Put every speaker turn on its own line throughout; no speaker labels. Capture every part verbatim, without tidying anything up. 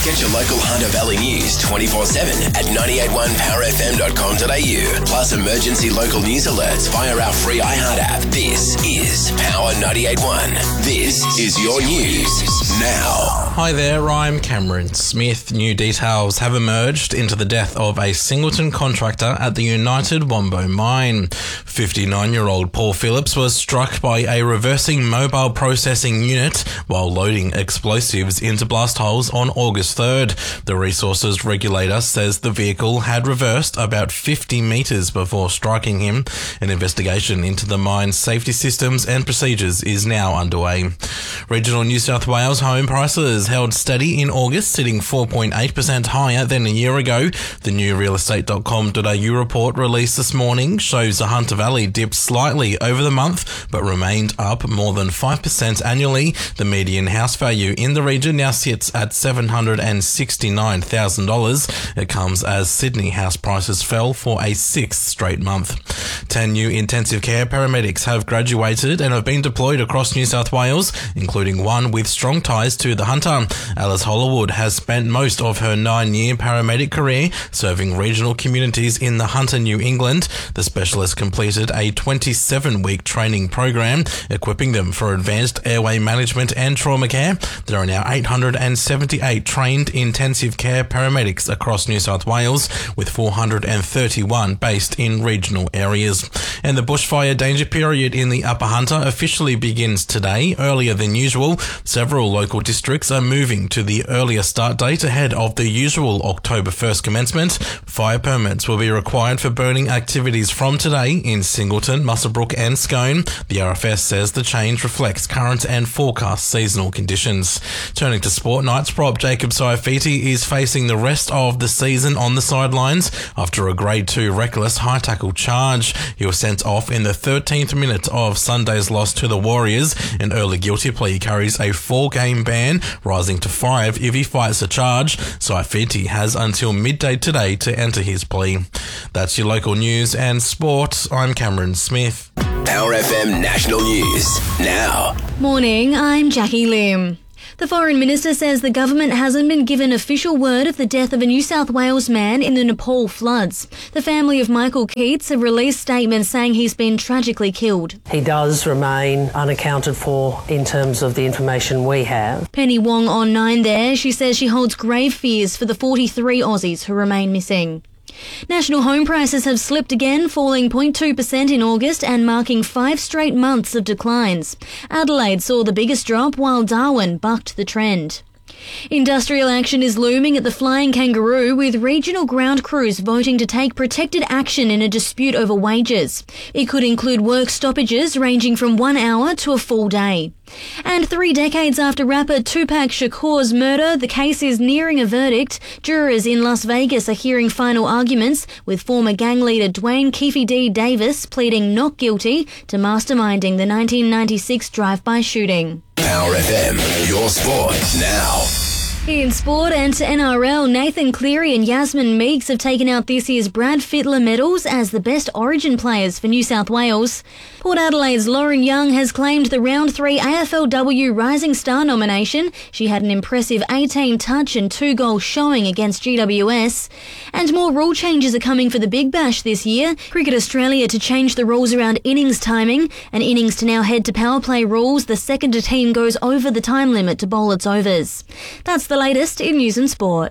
Get your local Hunter Valley news twenty-four seven at nine eight one power f m dot com dot a u. Plus emergency local news alerts via our free iHeart app. This is Power ninety-eight point one. This is your news now.
Hi there, I'm Cameron Smith. New details have emerged into the death of a Singleton contractor at the United Wombo mine. fifty-nine-year-old Paul Phillips was struck by a reversing mobile processing unit while loading explosives into blast holes on August third. The resources regulator says the vehicle had reversed about fifty metres before striking him. An investigation into the mine's safety systems and procedures is now underway. Regional New South Wales home prices held steady in August, sitting four point eight percent higher than a year ago. The new real estate dot com dot a u report released this morning shows the Hunter Valley dipped slightly over the month, but remained up more than five percent annually. The median house value in the region now sits at seven hundred sixty-nine thousand dollars. It comes as Sydney house prices fell for a sixth straight month. Ten new intensive care paramedics have graduated and have been deployed across New South Wales, including one with strong ties to the Hunter. Alice Hollerwood has spent most of her nine-year paramedic career serving regional communities in the Hunter, New England. The specialist completed a twenty-seven week training program, equipping them for advanced airway management and trauma care. There are now eight hundred seventy-eight trained intensive care paramedics across New South Wales, with four hundred thirty-one based in regional areas. And the bushfire danger period in the Upper Hunter officially begins today, earlier than usual. Several local districts are moving to the earlier start date ahead of the usual October first commencement. Fire permits will be required for burning activities from today in Singleton, Muswellbrook and Scone. The R F S says the change reflects current and forecast seasonal conditions. Turning to sport, Knights prop Jacob Saifiti is facing the rest of the season on the sidelines after a grade two reckless high tackle charge. He was sent off in the thirteenth minute of Sunday's loss to the Warriors. An early guilty plea carries a four-game ban, rising to five if he fights a charge. Saifiti has until midday today to enter his plea. That's your local news and sport. I'm Cameron Smith.
Power F M National News now.
Morning, I'm Jackie Lim. The Foreign Minister says the government hasn't been given official word of the death of a New South Wales man in the Nepal floods. The family of Michael Keats have released statements saying he's been tragically killed.
He does remain unaccounted for in terms of the information we have.
Penny Wong on Nine there. She says she holds grave fears for the forty-three Aussies who remain missing. National home prices have slipped again, falling zero point two percent in August and marking five straight months of declines. Adelaide saw the biggest drop, while Darwin bucked the trend. Industrial action is looming at the Flying Kangaroo, with regional ground crews voting to take protected action in a dispute over wages. It could include work stoppages ranging from one hour to a full day. And three decades after rapper Tupac Shakur's murder, the case is nearing a verdict. Jurors in Las Vegas are hearing final arguments, with former gang leader Dwayne Keefe D. Davis pleading not guilty to masterminding the nineteen ninety-six drive-by shooting.
Power F M, your sport now.
In sport and to N R L, Nathan Cleary and Yasmin Meeks have taken out this year's Brad Fittler medals as the best Origin players for New South Wales. Port Adelaide's Lauren Young has claimed the round three A F L W Rising Star nomination. She had an impressive eighteen touch and two goal showing against G W S. And more rule changes are coming for the Big Bash this year. Cricket Australia to change the rules around innings timing, and innings to now head to power play rules. The second a team goes over the time limit to bowl its overs. That's the latest in news and sport.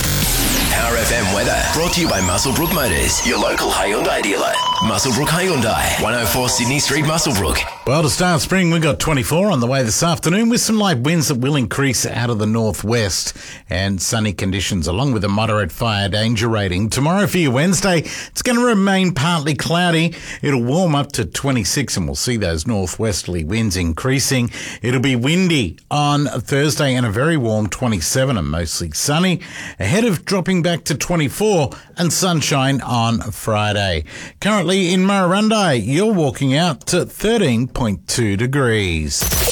Power F M weather brought to you by Muswellbrook Motors, your local Hyundai dealer. Muswellbrook Hyundai, one oh four Sydney Street, Muswellbrook.
Well, to start spring, we've got twenty-four on the way this afternoon, with some light winds that will increase out of the northwest, and sunny conditions along with a moderate fire danger rating. Tomorrow for your Wednesday, it's going to remain partly cloudy. It'll warm up to twenty-six, and we'll see those northwesterly winds increasing. It'll be windy on Thursday and a very warm twenty-seven and mostly sunny, ahead of dropping back to twenty-four and sunshine on Friday. Currently in Murrurundi, you're walking out to thirteen point two degrees.